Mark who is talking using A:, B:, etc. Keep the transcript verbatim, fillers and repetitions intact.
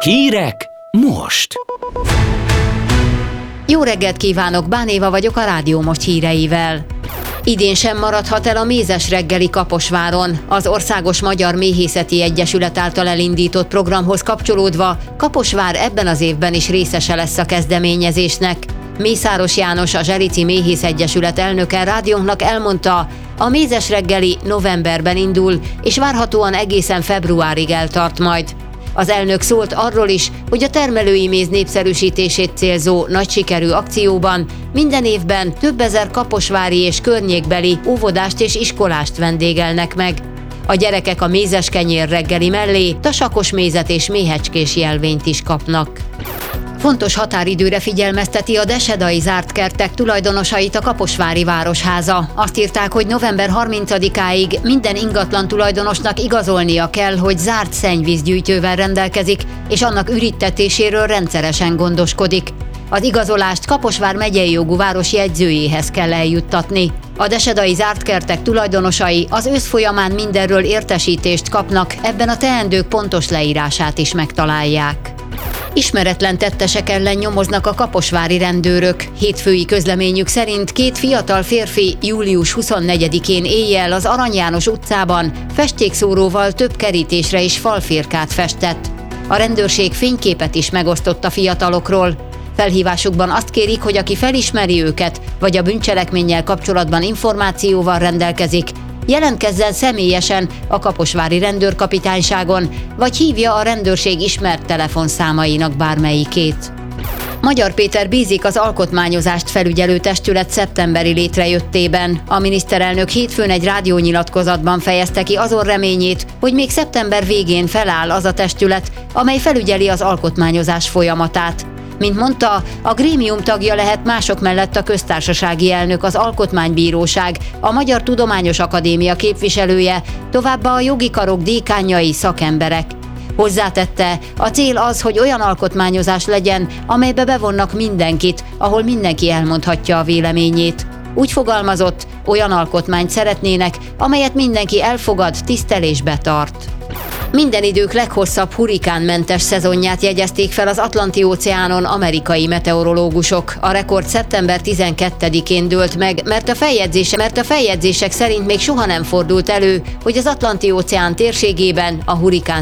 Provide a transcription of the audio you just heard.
A: Hírek most!
B: Jó reggelt kívánok, Bán Éva vagyok a Rádió Most híreivel. Idén sem maradhat el a mézes reggeli Kaposváron. Az Országos Magyar Méhészeti Egyesület által elindított programhoz kapcsolódva Kaposvár ebben az évben is részese lesz a kezdeményezésnek. Mészáros János, a Zserici Méhész Egyesület elnöke rádiónknak elmondta, a mézes reggeli novemberben indul, és várhatóan egészen februárig eltart majd. Az elnök szólt arról is, hogy a termelői méz népszerűsítését célzó nagy sikerű akcióban minden évben több ezer kaposvári és környékbeli óvodást és iskolást vendégelnek meg. A gyerekek a mézes kenyér reggeli mellé tasakos mézet és méhecskés jelvényt is kapnak. Fontos határidőre figyelmezteti a Desedai zárt kertek tulajdonosait a Kaposvári Városháza. Azt írták, hogy november harmincadikáig minden ingatlan tulajdonosnak igazolnia kell, hogy zárt szennyvízgyűjtővel rendelkezik, és annak ürítetéséről rendszeresen gondoskodik. Az igazolást Kaposvár megyei jogú város jegyzőjéhez kell eljuttatni. A Desedai zárt kertek tulajdonosai az ősz folyamán mindenről értesítést kapnak, ebben a teendők pontos leírását is megtalálják. Ismeretlen tettesek ellen nyomoznak a kaposvári rendőrök. Hétfői közleményük szerint két fiatal férfi július huszonnegyedikén éjjel az Arany János utcában festékszóróval több kerítésre és falfirkát festett. A rendőrség fényképet is megosztott a fiatalokról. Felhívásukban azt kérik, hogy aki felismeri őket, vagy a bűncselekménnyel kapcsolatban információval rendelkezik, jelentkezzen személyesen a kaposvári rendőrkapitányságon, vagy hívja a rendőrség ismert telefonszámainak bármelyikét. Magyar Péter bízik az alkotmányozást felügyelő testület szeptemberi létrejöttében. A miniszterelnök hétfőn egy rádiónyilatkozatban fejezte ki azon reményét, hogy még szeptember végén feláll az a testület, amely felügyeli az alkotmányozás folyamatát. Mint mondta, a grémium tagja lehet mások mellett a köztársasági elnök, az Alkotmánybíróság, a Magyar Tudományos Akadémia képviselője, továbbá a jogi karok dékánjai, szakemberek. Hozzátette, a cél az, hogy olyan alkotmányozás legyen, amelybe bevonnak mindenkit, ahol mindenki elmondhatja a véleményét. Úgy fogalmazott, olyan alkotmányt szeretnének, amelyet mindenki elfogad, tisztel és betart. Minden idők leghosszabb hurikánmentes szezonját jegyezték fel az Atlanti-óceánon amerikai meteorológusok. A rekord szeptember tizenkettedikén dőlt meg, mert a, feljegyzése, mert a feljegyzések szerint még soha nem fordult elő, hogy az Atlanti-óceán térségében a hurikán